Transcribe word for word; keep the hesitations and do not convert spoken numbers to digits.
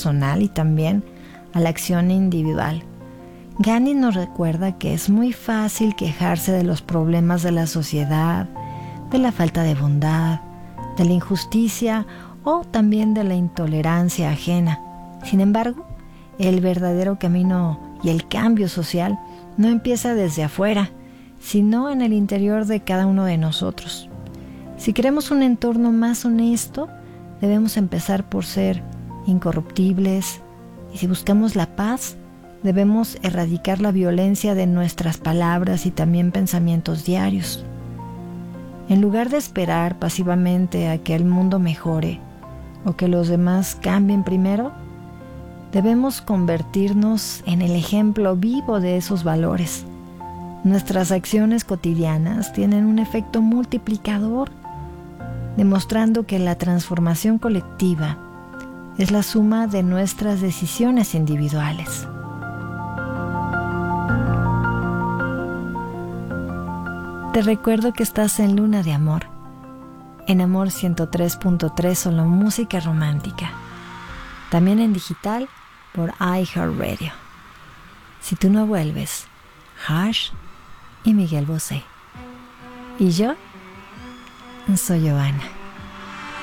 personal y también a la acción individual. Gandhi nos recuerda que es muy fácil quejarse de los problemas de la sociedad, de la falta de bondad, de la injusticia o también de la intolerancia ajena. Sin embargo, el verdadero camino y el cambio social no empieza desde afuera, sino en el interior de cada uno de nosotros. Si queremos un entorno más honesto, debemos empezar por ser incorruptibles, y si buscamos la paz, debemos erradicar la violencia de nuestras palabras y también pensamientos diarios. En lugar de esperar pasivamente a que el mundo mejore o que los demás cambien primero, debemos convertirnos en el ejemplo vivo de esos valores. Nuestras acciones cotidianas tienen un efecto multiplicador, demostrando que la transformación colectiva es la suma de nuestras decisiones individuales. Te recuerdo que estás en Luna de Amor, en Amor ciento tres punto tres, solo música romántica. También en digital por iHeartRadio. Si tú no vuelves, Harsh y Miguel Bosé. Y yo soy Giovanna.